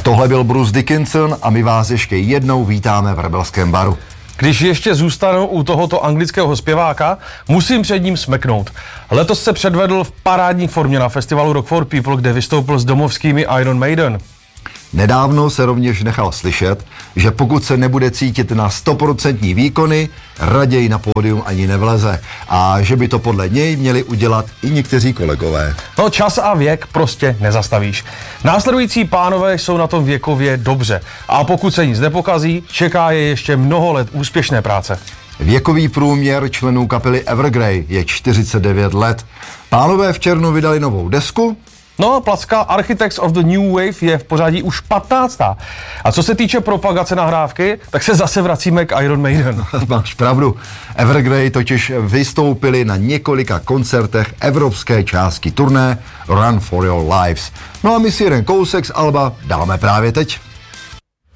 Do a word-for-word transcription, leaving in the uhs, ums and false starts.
Tohle byl Bruce Dickinson a my vás ještě jednou vítáme v Rebelském baru. Když ještě zůstanu u tohoto anglického zpěváka, musím před ním smeknout. Letos se předvedl v parádní formě na festivalu Rock for People, kde vystoupil s domovskými Iron Maiden. Nedávno se rovněž nechal slyšet, že pokud se nebude cítit na sto procent výkony, raději na pódium ani nevleze a že by to podle něj měli udělat i někteří kolegové. No, čas a věk prostě nezastavíš. Následující pánové jsou na tom věkově dobře a pokud se nic nepokazí, čeká je ještě mnoho let úspěšné práce. Věkový průměr členů kapely Evergrey je čtyřicet devět let. Pánové v červnu vydali novou desku. No a placka Architects of the New Wave je v pořadí už patnáctá. A co se týče propagace nahrávky, tak se zase vracíme k Iron Maiden. Máš pravdu. Evergrey totiž vystoupili na několika koncertech evropské části turné Run for Your Lives. No a my si jeden kousek z alba dáme právě teď.